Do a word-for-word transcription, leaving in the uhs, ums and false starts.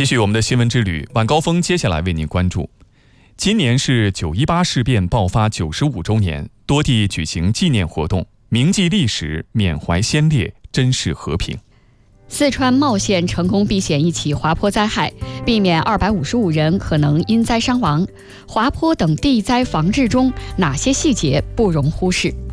续我们的新闻之旅，晚高峰接下来为您关注。今年是九一八事变爆发九十五周年，多地举行纪念活动，铭记历史，缅怀先烈，珍视和平。 四川茂县成功避险一起滑坡灾害，避免二百五十五人可能因灾伤亡。滑坡等地灾防治中，哪些细节不容忽视？